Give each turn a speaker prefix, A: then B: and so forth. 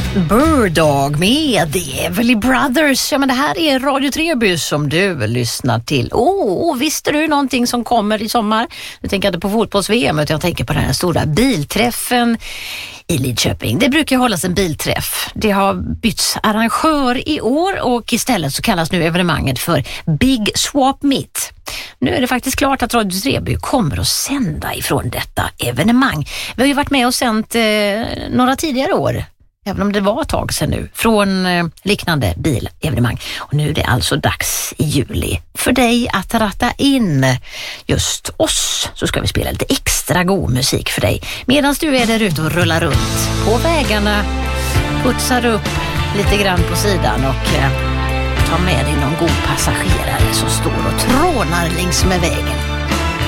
A: Birddog med The Everly Brothers. Ja, men det här är Radio Treby som du lyssnar till. Visste du någonting som kommer i sommar? Nu tänker jag inte på fotbolls-VM, utan jag tänker på den här stora bilträffen i Lidköping. Det brukar hållas en bilträff. Det har bytts arrangör i år och istället så kallas nu evenemanget för Big Swap Meet. Nu är det faktiskt klart att Radio Treby kommer att sända ifrån detta evenemang. Vi har ju varit med och sänt några tidigare år, även om det var ett tag sedan nu, från liknande bilevenemang. Och nu är det alltså dags i juli för dig att ratta in just oss, så ska vi spela lite extra god musik för dig. Medan du är där ute och rullar runt på vägarna, putsar upp lite grann på sidan och tar med dig någon god passagerare som står och trånar längs med vägen.